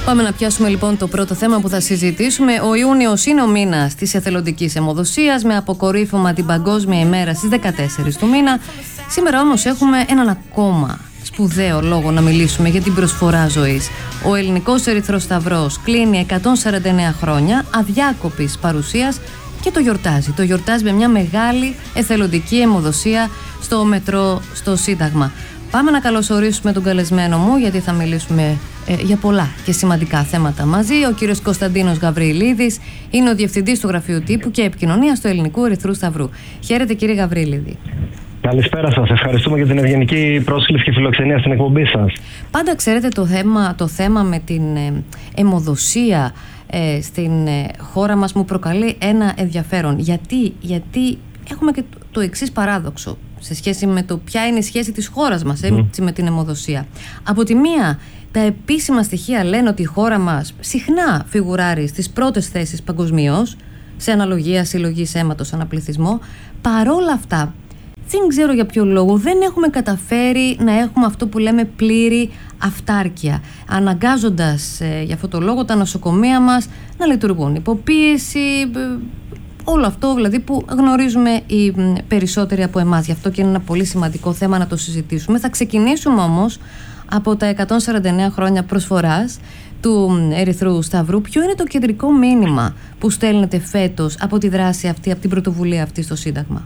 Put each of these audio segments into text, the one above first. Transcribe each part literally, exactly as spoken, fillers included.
Πάμε να πιάσουμε λοιπόν το πρώτο θέμα που θα συζητήσουμε. Ο Ιούνιος είναι ο μήνας της εθελοντικής αιμοδοσίας, με αποκορύφωμα την Παγκόσμια ημέρα στις δεκατέσσερις του μήνα. Σήμερα όμως έχουμε έναν ακόμα σπουδαίο λόγο να μιλήσουμε για την προσφορά ζωής. Ο Ελληνικός Ερυθρός Σταυρός κλείνει εκατόν σαράντα εννέα χρόνια αδιάκοπης παρουσίας και το γιορτάζει. Το γιορτάζει με μια μεγάλη εθελοντική αιμοδοσία στο μετρό, στο Σύνταγμα. Πάμε να καλωσορίσουμε τον καλεσμένο μου, γιατί θα μιλήσουμε ε, για πολλά και σημαντικά θέματα μαζί. Ο κύριος Κωνσταντίνος Γαβριλίδης είναι ο Διευθυντής του Γραφείου Τύπου και Επικοινωνίας του Ελληνικού Ερυθρού Σταυρού. Χαίρετε, κύριε Γαβριλίδη. Καλησπέρα σας. Ευχαριστούμε για την ευγενική πρόσκληση και φιλοξενία στην εκπομπή σας. Πάντα ξέρετε το θέμα, το θέμα με την ε, αιμοδοσία ε, στην ε, χώρα μας μου προκαλεί ένα ενδιαφέρον. Γιατί, γιατί έχουμε και το, το εξής παράδοξο σε σχέση με το ποια είναι η σχέση της χώρας μας ε, mm. με την αιμοδοσία. Από τη μία, τα επίσημα στοιχεία λένε ότι η χώρα μας συχνά φιγουράρει στις πρώτες θέσεις παγκοσμίως σε αναλογία συλλογής αίματος ανά πληθυσμό. Παρόλα αυτά, δεν ξέρω για ποιο λόγο δεν έχουμε καταφέρει να έχουμε αυτό που λέμε πλήρη αυτάρκεια, αναγκάζοντας ε, για αυτό το λόγο τα νοσοκομεία μας να λειτουργούν υποπίεση, ε, όλο αυτό δηλαδή που γνωρίζουμε οι περισσότεροι από εμάς. Γι' αυτό και είναι ένα πολύ σημαντικό θέμα να το συζητήσουμε. Θα ξεκινήσουμε όμως από τα εκατόν σαράντα εννέα χρόνια προσφοράς του Ερυθρού Σταυρού. Ποιο είναι το κεντρικό μήνυμα που στέλνετε φέτος από τη δράση αυτή, από την πρωτοβουλία αυτή στο Σύνταγμα?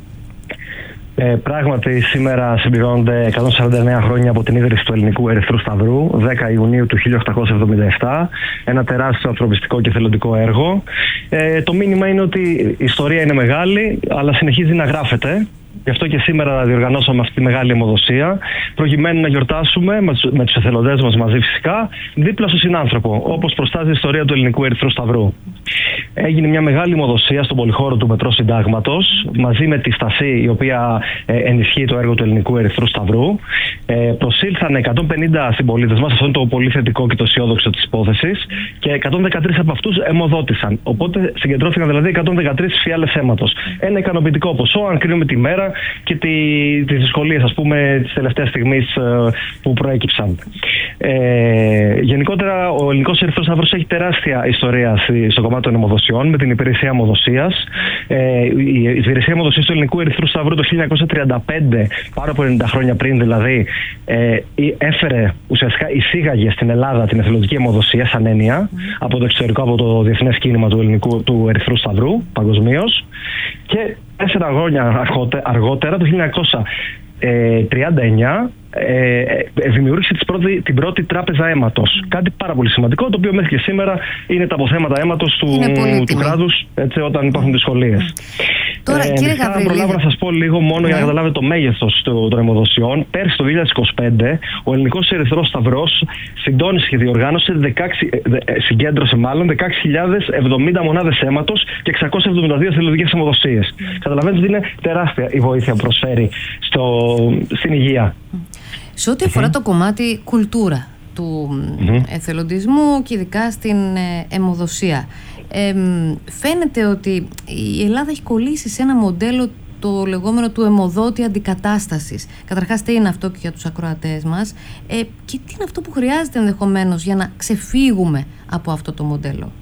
Ε, πράγματι, σήμερα συμπληρώνονται εκατόν σαράντα εννέα χρόνια από την ίδρυση του Ελληνικού Ερυθρού Σταυρού, δέκα Ιουνίου του χίλια οκτακόσια εβδομήντα επτά. Ένα τεράστιο ανθρωπιστικό και θελοντικό έργο. Ε, το μήνυμα είναι ότι η ιστορία είναι μεγάλη, αλλά συνεχίζει να γράφεται. Γι' αυτό και σήμερα διοργανώσαμε αυτή τη μεγάλη αιμοδοσία, προκειμένου να γιορτάσουμε με τους εθελοντές μας μαζί φυσικά, δίπλα στον συνάνθρωπο, όπως προστάζει η ιστορία του Ελληνικού Ερυθρού Σταυρού. Έγινε μια μεγάλη αιμοδοσία στον πολυχώρο του Μετρό Συντάγματος, μαζί με τη στασή η οποία ε, ενισχύει το έργο του Ελληνικού Ερυθρού Σταυρού. Ε, προσήλθαν εκατόν πενήντα συμπολίτες μας, αυτό είναι το πολύ θετικό και το αισιόδοξο της υπόθεσης, και εκατόν δεκατρείς από αυτούς αιμοδότησαν. Οπότε συγκεντρώθηκαν δηλαδή εκατόν δεκατρείς φιάλες αίματος. Ένα ικανοποιητικό ποσό, αν κρίνουμε τη μέρα και τη, τις δυσκολίες, ας πούμε, της τελευταίας στιγμής ε, που προέκυψαν. Ε, γενικότερα, ο Ελληνικός Ερυθρός Σταυρός έχει τεράστια ιστορία στο κομμάτι των αιμοδοσιών, με την υπηρεσία αιμοδοσίας. Ε, η υπηρεσία αιμοδοσίας του Ελληνικού Ερυθρού Σταυρού το χίλια εννιακόσια τριάντα πέντε, πάνω από ενενήντα χρόνια πριν δηλαδή, ε, έφερε, ουσιαστικά εισήγαγε στην Ελλάδα την εθελοντική αιμοδοσία σαν έννοια mm. από το εξωτερικό, από το διεθνές κίνημα του, ελληνικού, του Ερυθρού Σταυρού παγκοσμίως. Και τέσσερα χρόνια αργότερα, το χίλια εννιακόσια τριάντα εννιά, ε, δημιούργησε την πρώτη, την πρώτη τράπεζα αίματος. Κάτι πάρα πολύ σημαντικό, το οποίο μέχρι και σήμερα είναι τα αποθέματα αίματος του, του κράτους, έτσι, όταν υπάρχουν δυσκολίες. Τώρα, ε, κύριε Γαβριλίδη, προλάβω να σας πω λίγο μόνο ναι. για να καταλάβετε το μέγεθος των αιμοδοσιών. Πέρσι το δύο χιλιάδες είκοσι πέντε, ο Ελληνικός Ερυθρός Σταυρός συντόνισε και διοργάνωσε δεκαέξι, συγκέντρωσε μάλλον δεκαέξι χιλιάδες εβδομήντα μονάδες αίματος και εξακόσιες εβδομήντα δύο θελοντικές αιμοδοσίες. Mm. Καταλαβαίνετε ότι είναι τεράστια η βοήθεια που προσφέρει στο, στην υγεία. Mm. Σε ό,τι αφορά mm-hmm. το κομμάτι κουλτούρα του mm-hmm. εθελοντισμού και ειδικά στην αιμοδοσία, ε, φαίνεται ότι η Ελλάδα έχει κολλήσει σε ένα μοντέλο, το λεγόμενο του αιμοδότη αντικατάστασης. Καταρχάς, τι είναι αυτό και για τους ακροατές μας, ε, και τι είναι αυτό που χρειάζεται ενδεχομένως για να ξεφύγουμε από αυτό το μοντέλο?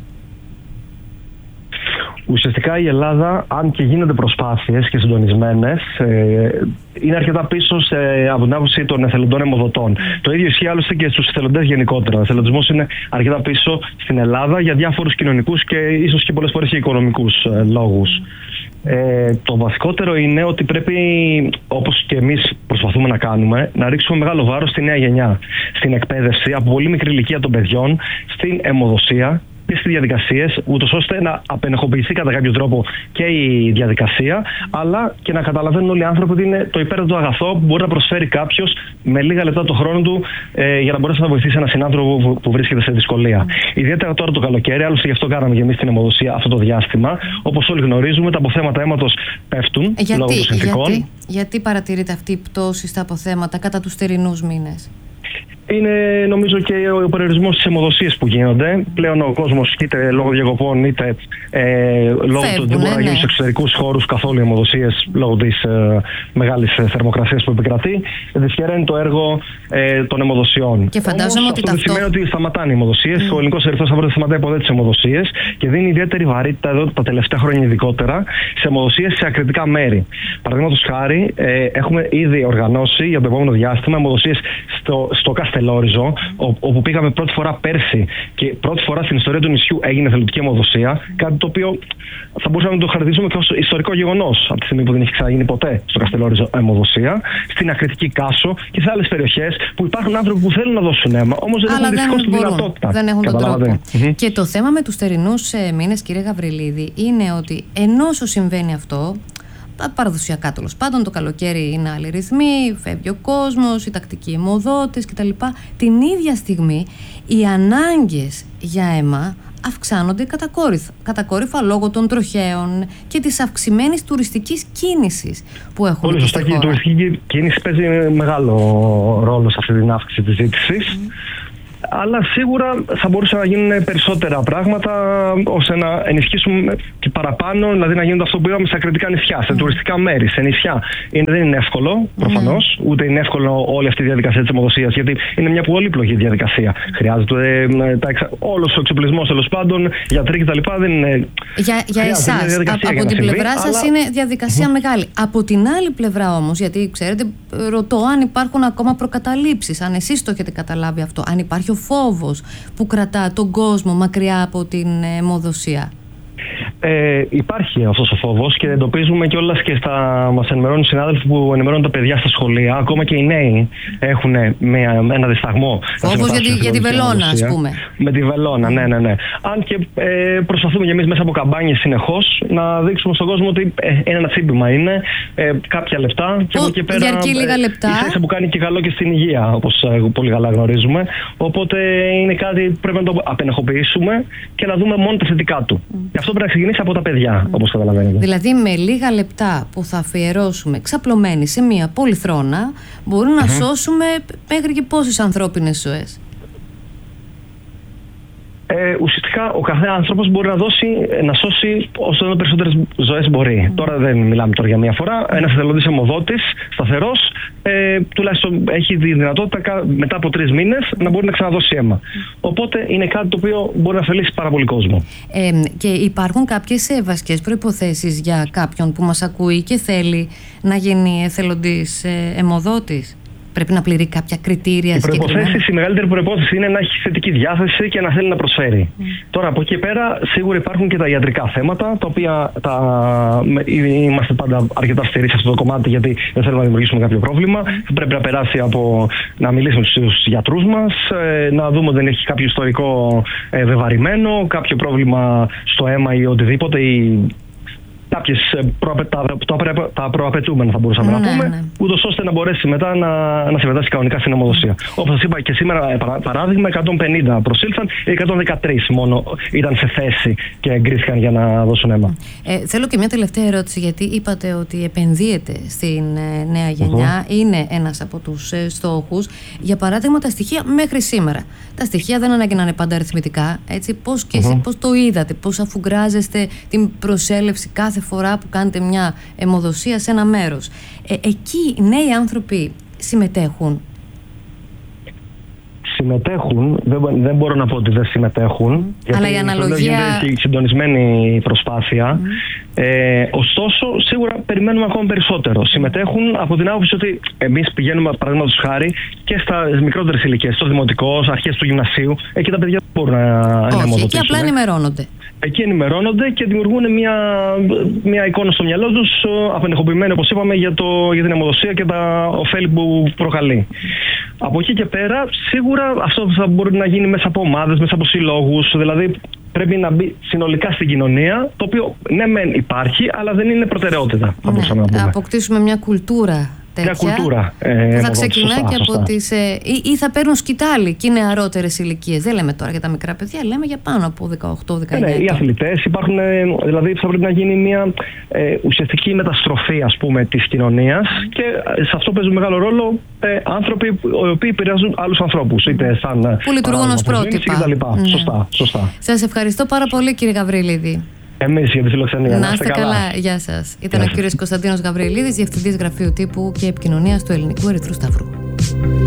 Ουσιαστικά η Ελλάδα, αν και γίνονται προσπάθειες και συντονισμένες, ε, είναι αρκετά πίσω σε, από την άποψη των εθελοντών αιμοδοτών. Mm. Το ίδιο ισχύει άλλωστε και στους εθελοντές γενικότερα. Ο εθελοντισμός είναι αρκετά πίσω στην Ελλάδα για διάφορους κοινωνικούς και ίσως και πολλές φορές και οικονομικούς ε, λόγους. Ε, το βασικότερο είναι ότι πρέπει, όπως και εμείς προσπαθούμε να κάνουμε, να ρίξουμε μεγάλο βάρος στη νέα γενιά, στην εκπαίδευση από πολύ μικρή ηλικία των παιδιών, στην αιμοδοσία και στις διαδικασίες, ούτως ώστε να απενεχοποιηθεί κατά κάποιο τρόπο και η διαδικασία, αλλά και να καταλαβαίνουν όλοι οι άνθρωποι ότι είναι το υπέρτατο αγαθό που μπορεί να προσφέρει κάποιος με λίγα λεπτά το χρόνο του ε, για να μπορέσει να βοηθήσει έναν συνάνθρωπο που, που βρίσκεται σε δυσκολία. Mm. Ιδιαίτερα τώρα το καλοκαίρι, άλλωστε γι' αυτό κάναμε και εμείς την αιμοδοσία αυτό το διάστημα. Όπως όλοι γνωρίζουμε, τα αποθέματα αίματος πέφτουν γιατί, λόγω των συνθηκών. Γιατί, γιατί παρατηρείται αυτή η πτώση στα αποθέματα κατά τους θερινούς μήνες? Είναι νομίζω και ο περιορισμός της αιμοδοσίας που γίνονται. Πλέον ο κόσμος είτε λόγω διακοπών είτε ε, λόγω του ότι δεν μπορεί να γίνουν σε εξωτερικούς χώρους καθόλου οι αιμοδοσίες λόγω της ε, μεγάλης θερμοκρασίας που επικρατεί, δυσχεραίνει το έργο ε, των αιμοδοσιών. Και φαντάζομαι Όμως, ότι αυτό δεν σημαίνει ότι σταματάνε οι αιμοδοσίες. Mm. Ο ελληνικός ερυθρός σταυρός σταματάει ποτέ τις αιμοδοσίες και δίνει ιδιαίτερη βαρύτητα εδώ τα τελευταία χρόνια ειδικότερα σε αιμοδοσίες σε ακριτικά μέρη. Παραδείγματος χάρη, ε, έχουμε ήδη οργανώσει για το επόμενο διάστημα αιμοδοσίες στο, στο Καστελόριζο, όπου πήγαμε πρώτη φορά πέρσι και πρώτη φορά στην ιστορία του νησιού έγινε θελοντική αιμοδοσία. Κάτι το οποίο θα μπορούσαμε να το χαρακτηρίσουμε και ως ιστορικό γεγονός, από τη στιγμή που δεν έχει ξαναγίνει ποτέ στο Καστελόριζο αιμοδοσία, στην Ακριτική Κάσο και σε άλλες περιοχές που υπάρχουν άνθρωποι που θέλουν να δώσουν αίμα, όμως δεν έχουν δυστυχώς τη δυνατότητα. Δεν έχουν τον τρόπο. Mm-hmm. Και το θέμα με τους θερινούς μήνες, κύριε Γαβριλίδη, είναι ότι ενώ όσο συμβαίνει αυτό, παραδοσιακά τέλος πάντων, το καλοκαίρι είναι άλλοι ρυθμοί, φεύγει ο κόσμος, οι τακτικοί αιμοδότες κτλ. Την ίδια στιγμή οι ανάγκες για αίμα αυξάνονται κατακόρυφα, κατακόρυφα λόγω των τροχαίων και της αυξημένης τουριστικής κίνησης που έχουμε. Πολύ σωστά, και η τουριστική κίνηση παίζει μεγάλο ρόλο σε αυτή την αύξηση της ζήτησης. Mm. Αλλά σίγουρα θα μπορούσαν να γίνουν περισσότερα πράγματα ώστε να ενισχύσουμε και παραπάνω, δηλαδή να γίνονται αυτό που είπαμε σε ακριτικά νησιά, σε mm. τουριστικά μέρη, σε νησιά. Είναι, δεν είναι εύκολο, προφανώς, mm. ούτε είναι εύκολο όλη αυτή η διαδικασία της αιμοδοσίας, γιατί είναι μια πολύπλοκη διαδικασία. Χρειάζεται ε, τα εξα... όλος ο εξοπλισμός, τέλος πάντων, γιατροί κτλ. Δεν είναι. Για, για εσάς, από την πλευρά σας αλλά... είναι διαδικασία mm. μεγάλη. Από την άλλη πλευρά όμως, γιατί ξέρετε, ρωτώ αν υπάρχουν ακόμα προκαταλήψεις, αν εσείς το έχετε καταλάβει αυτό, αν υπάρχει ο φόβος που κρατά τον κόσμο μακριά από την αιμοδοσία. Ε, υπάρχει αυτός ο φόβος και εντοπίζουμε κιόλας και στα, μας ενημερώνουν οι συνάδελφοι που ενημερώνουν τα παιδιά στα σχολεία, ακόμα και οι νέοι έχουν μια, ένα δισταγμό. Φόβος για, για τη βελόνα, ας πούμε. Με τη βελόνα, ναι, ναι, ναι. Αν και ε, προσπαθούμε κι εμείς μέσα από καμπάνιες συνεχώς να δείξουμε στον κόσμο ότι ε, είναι ένα τσίμπημα, είναι ε, κάποια λεπτά και από εκεί πέρα. Διαρκεί λίγα λεπτά. Ίσα ίσα που κάνει και καλό και στην υγεία, όπως ε, πολύ καλά γνωρίζουμε. Οπότε είναι κάτι που πρέπει να το απενεχοποιήσουμε και να δούμε μόνο τα θετικά του. Mm. Γι' αυτό πρέπει να ξεκινήσει από τα παιδιά, όπως καταλαβαίνετε. Δηλαδή, με λίγα λεπτά που θα αφιερώσουμε ξαπλωμένοι σε μία πολυθρόνα, μπορούμε mm-hmm. να σώσουμε μέχρι και πόσες ανθρώπινες ζωές. Ε, ουσιαστικά ο κάθε άνθρωπος μπορεί να, δώσει, να σώσει όσο το περισσότερες ζωές μπορεί. Mm. Τώρα δεν μιλάμε τώρα για μία φορά. Ένας εθελοντής αιμοδότης, σταθερός, ε, τουλάχιστον έχει τη δυνατότητα μετά από τρεις μήνες να μπορεί να ξαναδώσει αίμα. Mm. Οπότε είναι κάτι το οποίο μπορεί να ωφελήσει πάρα πολύ κόσμο. Ε, και υπάρχουν κάποιες ε, βασικές προϋποθέσεις για κάποιον που μας ακούει και θέλει να γίνει εθελοντής ε, αιμοδότης. Πρέπει να πληρεί κάποια κριτήρια. Οι προϋποθέσεις, η μεγαλύτερη προϋπόθεση είναι να έχει θετική διάθεση και να θέλει να προσφέρει. Mm. Τώρα από εκεί πέρα σίγουρα υπάρχουν και τα ιατρικά θέματα, τα οποία τα... είμαστε πάντα αρκετά αυστηροί σε αυτό το κομμάτι, γιατί δεν θέλουμε να δημιουργήσουμε κάποιο πρόβλημα. Mm. Πρέπει να περάσει από να μιλήσουμε στους γιατρούς μας, να δούμε ότι δεν έχει κάποιο ιστορικό βεβαρημένο, κάποιο πρόβλημα στο αίμα ή οτιδήποτε. Ή... κάποιες προαπαι, τα, τα, τα προαπαιτούμενα θα μπορούσαμε ναι, να πούμε, ναι. ούτως ώστε να μπορέσει μετά να, να συμμετάσχει κανονικά στην αιμοδοσία. Όπως σας είπα και σήμερα, παρά, παράδειγμα, εκατόν πενήντα προσήλθαν, εκατόν δεκατρείς μόνο ήταν σε θέση και εγκρίθηκαν για να δώσουν αίμα. Ε, θέλω και μια τελευταία ερώτηση, γιατί είπατε ότι επενδύεται στην ε, νέα γενιά, uh-huh. είναι ένας από τους ε, στόχους. Για παράδειγμα, τα στοιχεία μέχρι σήμερα. Τα στοιχεία δεν ανάγκη να είναι πάντα αριθμητικά. Έτσι, πώς, και uh-huh. πώς το είδατε, πώς αφουγκράζεστε την προσέλευση κάθε φορά που κάνετε μια αιμοδοσία σε ένα μέρος. Ε, εκεί οι νέοι άνθρωποι συμμετέχουν. Συμμετέχουν, δεν, δεν μπορώ να πω ότι δεν συμμετέχουν. Mm. Αλλά η αναλογία... Έχει συντονισμένη προσπάθεια. Mm. Ε, ωστόσο, σίγουρα περιμένουμε ακόμα περισσότερο. Συμμετέχουν από την άποψη ότι εμείς πηγαίνουμε, παραδείγματος χάρη, και στα μικρότερες ηλικίες, στο δημοτικό, στις αρχές του γυμνασίου. Εκεί τα παιδιά δεν μπορούν να αιμοδοτήσουν. Όχι, εκεί απλά ενημερώνονται. Εκεί ενημερώνονται και δημιουργούν μια, μια εικόνα στο μυαλό τους, απενεχοποιημένη, όπως είπαμε, για, το, για την αιμοδοσία και τα ωφέλη που προκαλεί. Από εκεί και πέρα, σίγουρα αυτό θα μπορεί να γίνει μέσα από ομάδες, μέσα από συλλόγους. Δηλαδή, πρέπει να μπει συνολικά στην κοινωνία, το οποίο ναι, μεν υπάρχει, αλλά δεν είναι προτεραιότητα. Θα ναι, να αποκτήσουμε μια κουλτούρα τέτοια. Μια κουλτούρα. Ε, που θα εδώ, ξεκινάει σωστά, και από σωστά. τις. Ε, ή, ή θα παίρνουν σκητάλη και είναι νεαρότερες ηλικίες. Δεν λέμε τώρα για τα μικρά παιδιά, λέμε για πάνω από δεκαοκτώ δεκαεννιά. Ναι, ναι, οι αθλητές υπάρχουν. Δηλαδή, θα πρέπει να γίνει μια ε, ουσιαστική μεταστροφή, ας πούμε, της κοινωνίας και σε αυτό παίζουν μεγάλο ρόλο ε, άνθρωποι οι οποίοι επηρεάζουν άλλους ανθρώπους. Είτε σαν. Που λειτουργούν ως πρότυπα. Ναι. Σωστά, σωστά. Σας ευχαριστώ πάρα πολύ, κύριε Γαβριλίδη. Εμείς για τη φιλοξενία. Να είστε καλά. καλά. Γεια σας. Ήταν Γεια ο κύριος Κωνσταντίνος Γαβριλίδης, Διευθυντής Γραφείου Τύπου και Επικοινωνίας του Ελληνικού Ερυθρού Σταυρού.